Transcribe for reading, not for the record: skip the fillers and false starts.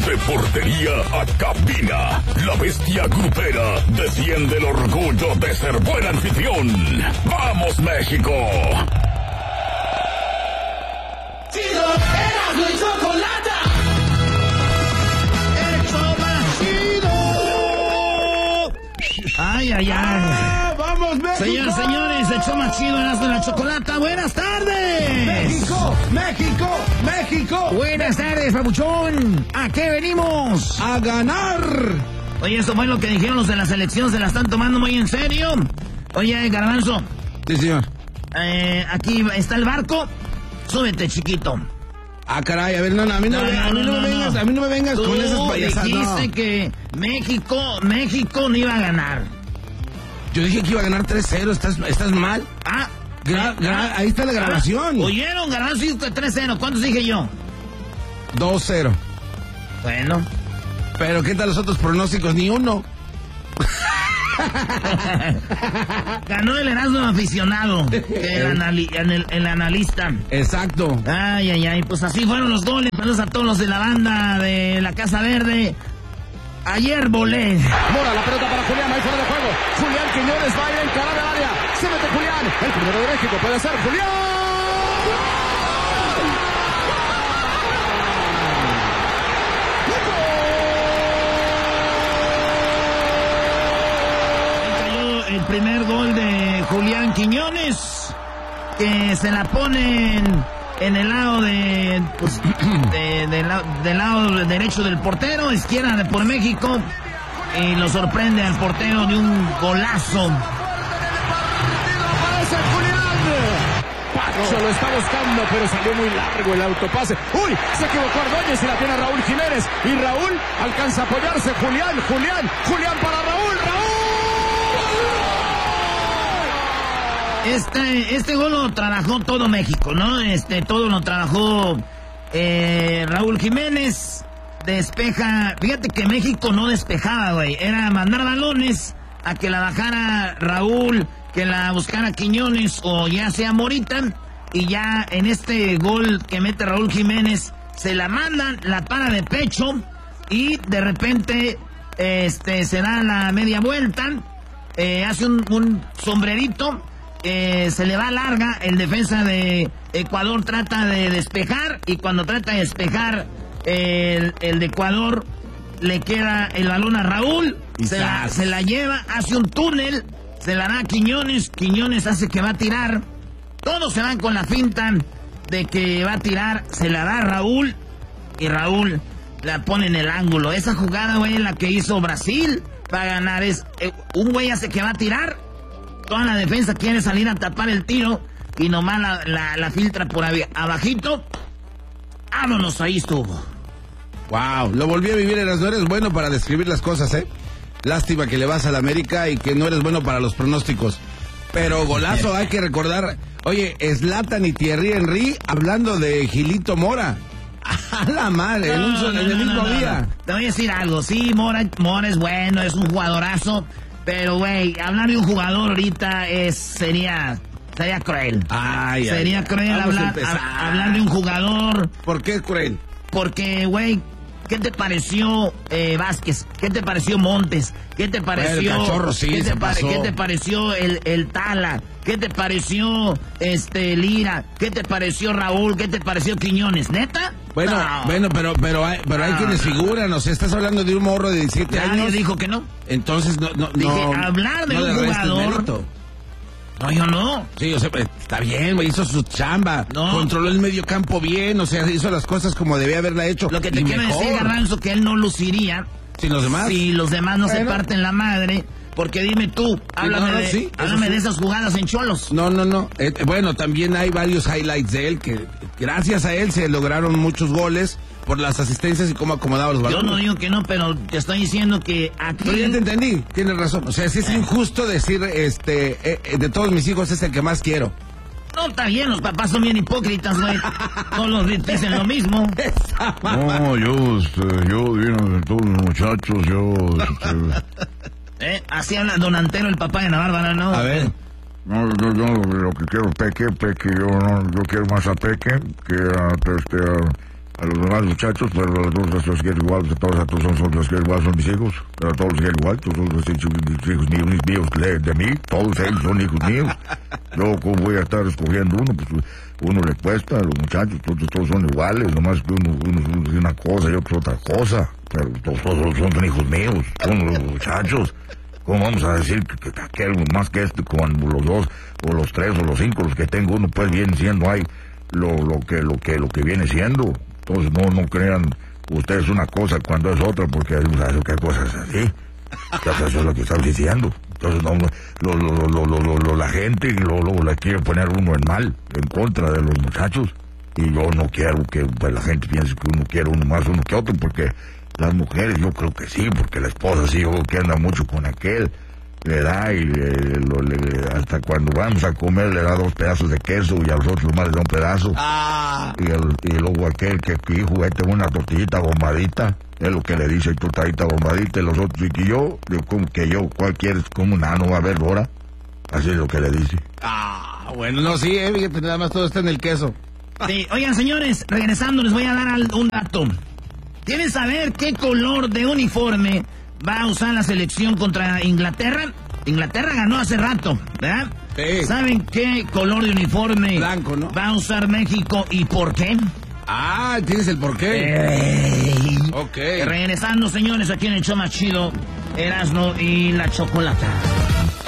De portería a cabina, la bestia grupera defiende el orgullo de ser buen anfitrión. ¡Vamos, México! ¡Chido! ¡Erasmo y Chocolata! ¡El show más chido! ¡Ay, ay, ay! ¡Vamos, México! Señores, señores, el show más chido, Erasmo y la Chocolata. ¡Buenas tardes! ¡México! ¡México! ¡México! Buenas tardes, papuchón. ¿A qué venimos? ¡A ganar! Oye, eso fue lo que dijeron los de la selección. ¿Se la están tomando muy en serio? Oye, Garbanzo. Sí, señor. Aquí está el barco. Súbete, chiquito. Ah, caray, a ver, a mí no me vengas Tú con esas payasadas. dijiste que México no iba a ganar. Yo dije que iba a ganar 3-0, ¿estás mal? Ah. Ahí está la grabación. ¿Oyeron? Garbanzo dijo 3-0. ¿Cuántos dije yo? 2-0. Bueno. Pero ¿qué tal los otros pronósticos? Ni uno. Ganó el Erasmo aficionado, el analista. Exacto. Ay, ay, ay, pues así fueron los goles. Saludos a todos los de la banda de la Casa Verde. Ayer volé. Mora, la pelota para Julián, ahí fuera de juego. Julián Quiñones va a ir a encarar al área. Se mete Julián, el primero de México, puede ser Julián. El primer gol de Julián Quiñones, que se la ponen en el lado del lado derecho del portero, izquierda de por México, y lo sorprende al portero de un golazo. Aparece Julián. Pacho lo está buscando, pero salió muy largo el autopase. ¡Uy! Se equivocó Ordóñez y la tiene Raúl Jiménez. Y Raúl alcanza a apoyarse. Julián para Raúl. Este gol lo trabajó todo México, ¿no? Todo lo trabajó Raúl Jiménez. Despeja. Fíjate que México no despejaba, güey. Era mandar balones a que la bajara Raúl, que la buscara Quiñones o ya sea Morita. Y ya en este gol que mete Raúl Jiménez, se la mandan, la para de pecho y de repente se da la media vuelta, hace un sombrerito. Se le va larga, el defensa de Ecuador trata de despejar y cuando trata de despejar el de Ecuador le queda el balón a Raúl, se la lleva, hace un túnel, se la da a Quiñones hace que va a tirar, todos se van con la finta de que va a tirar, se la da a Raúl y Raúl la pone en el ángulo. Esa jugada, güey, la que hizo Brasil para ganar es, un güey hace que va a tirar, toda la defensa quiere salir a tapar el tiro y nomás la filtra por abajito. Vámonos, ahí estuvo. Wow, lo volví a vivir, Erasmo. Eres bueno para describir las cosas, ¿eh? Lástima que le vas a la América y que no eres bueno para los pronósticos. Pero golazo, hay que recordar. Oye, Zlatan y Thierry Henry hablando de Gilito Mora. A la madre, en el mismo día. Te voy a decir algo, sí, Mora es bueno, es un jugadorazo. Pero, güey, hablar de un jugador ahorita sería cruel. Sería cruel hablar de un jugador. ¿Por qué es cruel? Porque, güey, ¿qué te pareció Vázquez? ¿Qué te pareció Montes? ¿Qué te pareció? El Cachorro, sí, ¿Qué pasó. te pareció el Tala? ¿Qué te pareció Lira? ¿Qué te pareció Raúl? ¿Qué te pareció Quiñones? ¿Neta? Bueno, pero hay quienes figuran, o sea, estás hablando de un morro de 17 años. Nadie dijo que no. Entonces Dije, hablar de un jugador. No, yo no. Sí, o sea, está bien, güey, hizo su chamba. No. Controló el medio campo bien, o sea, hizo las cosas como debía haberla hecho. Lo que te quiero decir, Garbanzo, que él no luciría. ¿Sin los demás? Si los demás no se parten la madre. Porque dime tú, háblame de esas jugadas en Cholos. No. Bueno, también hay varios highlights de él que gracias a él se lograron muchos goles por las asistencias y cómo acomodaba los balones. Yo no digo que no, pero te estoy diciendo que aquí... Pero ya te entendí, tienes razón. O sea, sí es injusto decir, de todos mis hijos es el que más quiero. No, está bien, los papás son bien hipócritas, güey. Todos dicen lo mismo. No, yo vino de todos los muchachos, Así habla Don Antero, el papá de la Bárbara, ¿no? A ver. No, yo lo que quiero Peque, yo quiero más a Peque que a los demás muchachos, pero a todos los quiero igual, a todos los quiero igual, son mis hijos, pero a todos los quiero igual, todos los hijos míos de mí, todos ellos son hijos míos. Yo, ¿cómo voy a estar escogiendo uno? Pues uno le cuesta, a los muchachos, todos son iguales, nomás que uno es una cosa y otro otra cosa, pero todos son hijos míos, son los muchachos. ¿Cómo vamos a decir que aquel más que este, cuando los dos, o los tres, o los cinco, los que tengo uno, pues viene siendo ahí lo que viene siendo? Entonces no crean ustedes una cosa cuando es otra, porque ¿qué cosa es así? Entonces eso es lo que están diciendo. Entonces la gente luego le quiere poner uno en mal, en contra de los muchachos. Y yo no quiero que pues, la gente piense que uno quiere uno más uno que otro, porque las mujeres yo creo que sí, porque la esposa sí, yo creo que anda mucho con aquel. Le da y hasta cuando vamos a comer le da 2 pedazos de queso y a los otros más le da un pedazo. Y luego aquel que hijo, tengo una tortillita bombadita, es lo que le dice, tortillita bombadita, y los otros, y yo, como que yo, ¿cuál quieres? Como no va a haber hora. Así es lo que le dice. Bueno, no, sí, fíjate, nada más todo está en el queso. Sí, oigan, señores, regresando les voy a dar un dato. ¿Quieren saber qué color de uniforme va a usar la selección contra Inglaterra? Inglaterra ganó hace rato, ¿verdad? Sí. ¿Saben qué color de uniforme blanco, ¿no? va a usar México y por qué? ¿Tienes el porqué? Ok. Regresando, señores, aquí en el show más chido, Erasmo y la Chocolata.